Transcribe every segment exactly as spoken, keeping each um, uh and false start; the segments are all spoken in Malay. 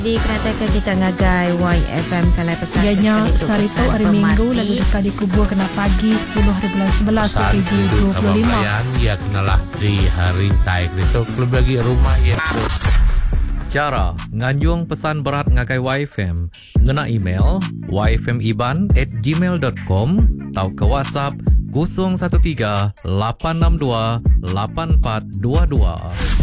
Di kereta kita ngagai Y F M kalai pesan ianya sarito hari Minggu lalu dekat dikubur kena pagi sepuluh hari bulan sebelas dua ribu dua puluh lima. Ya kenalah di hari taik itu klub bagi rumah ya. Cara nganjung pesan berat ngagai Y F M ngena email y f m iban at gmail dot com atau ke WhatsApp kosong satu tiga lapan enam dua lapan empat dua dua.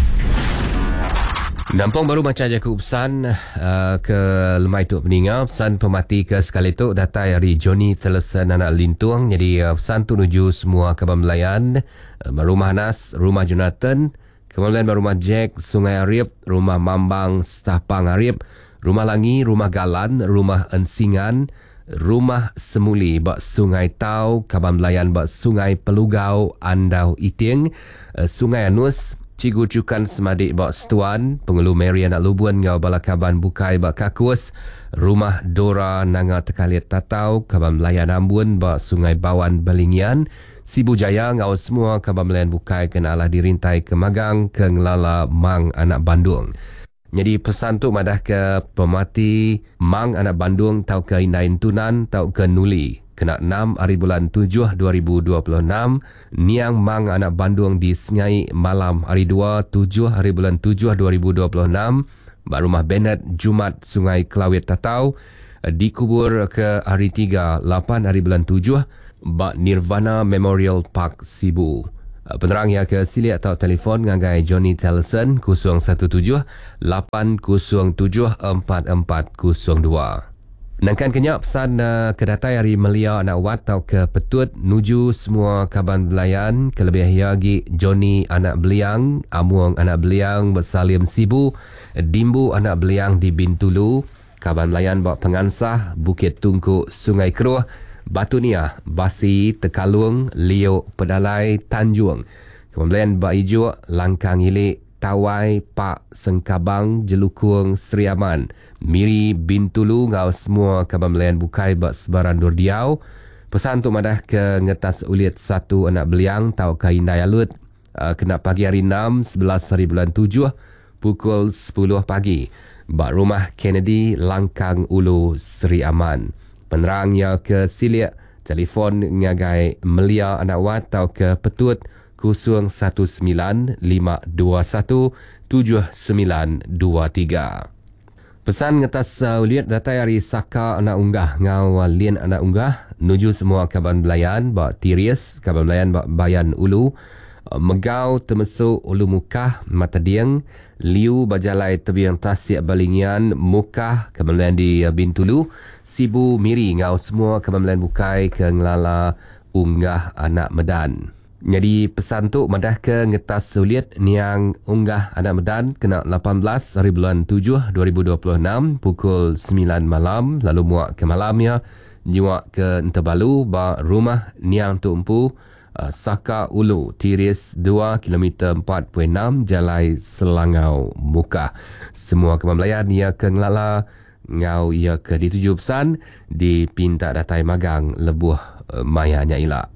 Nampang baru macam aja ku pesan uh, ke lemai tu peninga pesan pemati ke sekali tu data dari Johnny Teleson anak Lintuang. Jadi uh, pesan tu nuju semua Kaban Melayan, uh, rumah Nas, rumah Jonathan, Kaban Melayan rumah Jack, Sungai Arif, rumah Mambang, Stapang Arif, rumah Langi, rumah Galan, rumah Ensingan, rumah Semuli, bak Sungai Tau, Kaban Melayan bak Sungai Pelugau, Andau Iting, uh, Sungai Anus, Cigu Cukan Semadik bak Setuan, Pengulu Mary anak Lubuan ngau Balakaban Bukai bak Kakus, rumah Dora Nanga Tekalit Tatau, Kaban Melayan Ambun bak Sungai Bawan Balingian, Sibu Jaya ngau semua Kaban Melayan Bukai kena alah dirintai ke Magang ke Ngelala Mang anak Bandung. Jadi pesan tu madah ke pemati Mang anak Bandung tau ke Indain Tunan tau ke Nuli. Kena enam hari bulan tujuh dua ribu dua puluh enam, Niang Mang anak Bandung di Sengai malam hari dua tujuh hari bulan tujuh dua ribu dua puluh enam, Mbak Rumah Bennett Jumat Sungai Kelawit Tatau, dikubur ke hari tiga lapan hari bulan tujuh, Mbak Nirvana Memorial Park Sibu. Penerang ya ke sili atau telefon ngagai Johnny Teleson kosong satu tujuh lapan kosong tujuh empat empat kosong dua. Nangkan kenyak pesan uh, kedatai hari Melia anak Wat atau ke Petut nuju semua Kaban Belayan kelebih lagi Johnny anak Beliang, Amuang anak Beliang, Bersalim Sibu, Dimbu anak Beliang di Bintulu, Kaban Belayan bak Pengansah, Bukit Tungku, Sungai Keruh, Batu Niah, Basi, Tekalung, Leo, Pedalai, Tanjung, Kaban Belayan bak Ijo, Langkang Hilik, Tawai, Pak, Sengkabang, Jelukung, Seri Aman, Miri, Bintulu, ngau semua Kaban Melayan Bukai bak sebaran Durdiau. Pesan tu madah ke ngetas ulit satu anak Beliang tau ke Indai Alut, uh, kena pagi hari enam, sebelas hari bulan tujuh, pukul sepuluh pagi. Bak rumah Kennedy, Langkang Ulu, Seri Aman. Penerang ya ke Silik, telefon ngagai Melia anak Wat tau ke Petut, kosong satu sembilan lima dua satu tujuh sembilan dua tiga. Pesan ngetas uh, uliat data hari Saka anak unggah ngau Lien anak unggah nuju semua Kaban Belayan bak Tirius, Kaban Belayan bak Bayan Ulu, uh, Megau termasuk Ulu Mukah, Mata Dieng, Liu Bajalai Tebiang Tasik Balingian, Mukah, Kaban Belayan di uh, Bintulu, Sibu Miri ngau semua Kaban Belayan Bukai ke Ngelala Unggah anak Medan. Jadi pesan tu madah ke ngetas sulit niang unggah anak Medan kena lapan belas hari bulan tujuh dua ribu dua puluh enam pukul sembilan malam, lalu muak ke malamnya nyuak ke Entebalu ba rumah niang tumpu uh, Saka Ulu Tiris dua kilometer empat puluh enam Jalai Selangau Mukah. Semua Kaban Melayan ia ke Ngelala ngau ia ke dituju pesan di Pintak Datai Magang Lebuh uh, Mayanya Ilak.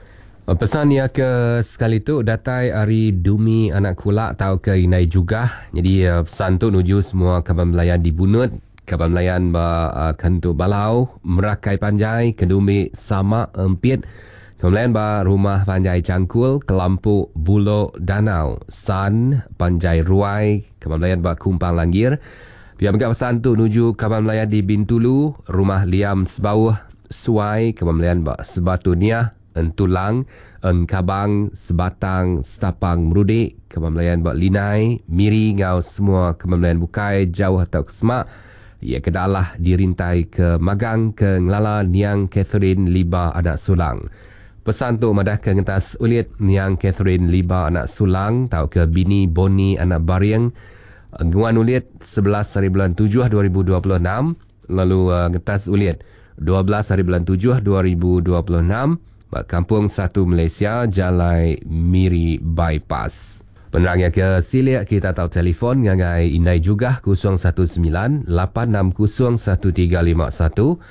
Pesan ya ke sekali tu datai hari Dumi anak Kulak tau ke Inai juga. Jadi uh, pesan tu nuju semua Kaban Melayan di Bunut, Kaban Melayan ba uh, Kentu Balau, Merakai Panjai, Kedumi Sama Empit, Kaban Melayan ba Rumah Panjai Cangkul, Kelampu Bulo Danau, San Panjai Ruai, Kaban Melayan ba Kumpang Langgir. Biar megak pesan tu nuju Kaban Melayan di Bintulu, Rumah Liam Sebauh, Suai, Kaban Melayan ba Sebatu Niah, Entulang, Engkabang, Sebatang, Setapang, Merudik, Kaban Melayan bak Linai, Miri ngau semua Kaban Melayan Bukai jauh atau ke Semak. Ia kedalah dirintai ke Magang ke Ngelala Niang Catherine Liba anak Sulang. Pesan tu madah ke ngetas ulit Niang Catherine Liba anak Sulang tau ke Bini Boni anak Bariang. Nguan ulit sebelas hari bulan tujuh dua ribu dua puluh enam, lalu uh, ngetas ulit dua belas hari bulan tujuh dua ribu dua puluh enam. Kampung satu Malaysia, Jalai Miri Bypass. Penerangnya ke Silik kita tahu telefon ngagai Inai juga kosong satu sembilan lapan enam kosong satu tiga lima satu.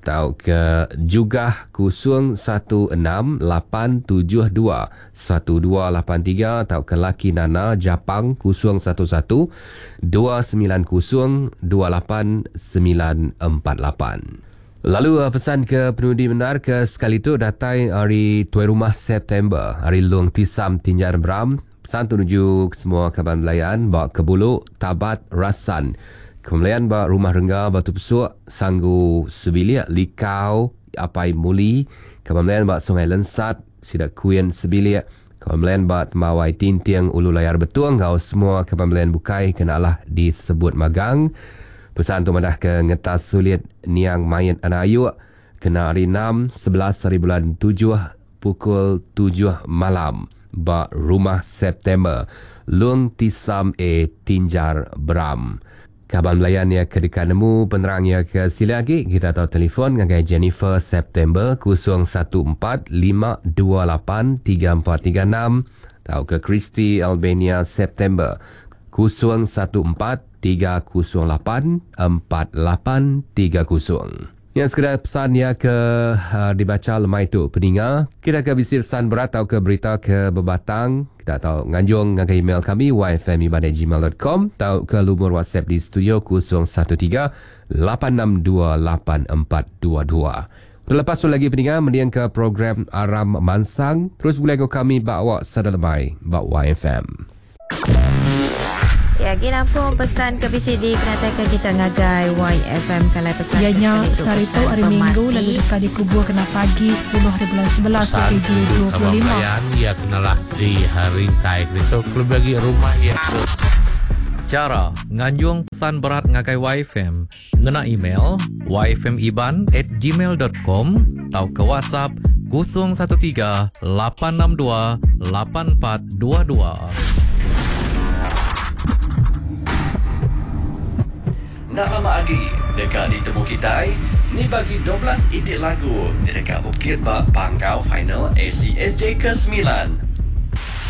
Tau ke juga kosong satu enam lapan tujuh dua satu dua lapan tiga. Tau ke Laki Nana Japang kosong satu satu dua sembilan kosong dua lapan sembilan empat lapan. Lalu uh, pesan ke penundi benar ke sekali tu datai hari Tuai Rumah September, hari Luang Tisam Tinjar Bram. Pesan tu menuju semua kaban belayan, bawa ke Buluk, Tabat, Rasan. Kebelayan bawa Rumah Rengga, Batu Pesuk, Sanggu Sebilik, Likau, Apai Muli. Kaban belayan bawa Sungai Lensat, Sidak Kuyen Sebilik. Kaban belayan bawa Temawai Tintiang, Ulu Layar Betuang. Kau semua kaban belayan bukai kenalah disebut magang. Pesan tu madah ke Ngetas Sulit Niang Mayen Anak Ayu, kena hari enam, sebelas hari bulan tujuh, pukul tujuh malam. Ba Rumah September, Luang Tisam E Tinjar Bram. Kaban belayan ya ke dekat nemu penerang ya ke sila lagi. Kita tahu telefon dengan Jennifer September kosong satu empat lima dua lapan tiga empat tiga enam. Tahu ke Christy Albania September kosong satu empat tiga kosong lapan empat lapan tiga kosong. Yang sekedar pesan ya ke uh, dibaca lemai tu peninga. Kita ke bisir pesan berat atau ke berita ke bebatang. Kita tahu nganjung dengan email kami y f m iban at gmail dot com. Tahu ke lumur WhatsApp di studio kosong satu tiga lapan enam dua lapan empat dua dua. Terlepas tu lagi peninga mendiang ke program Aram Mansang. Terus boleh go kami bawa sadar lemai bawa Y F M. Ya, kita pun pesan ke B C D kenatan ke kita ngagai Y F M kalai pesan. Ianya Sarito hari Minggu lalu dekat dikubur kena pagi sepuluh hari bulan sebelas Pesan tujuh dua puluh lima. Kaban ya kenalah di hari taik itu klub bagi rumah ya tu. Cara nganjung pesan berat ngagai Y F M ngena email y f m iban at gmail dot com atau ke WhatsApp kosong satu tiga lapan enam dua lapan empat dua dua. Nak lama lagi dekat ditemu kita ni bagi dua belas itik lagu di dekat Bukit Bak Pangkau Final A C S J ke sembilan.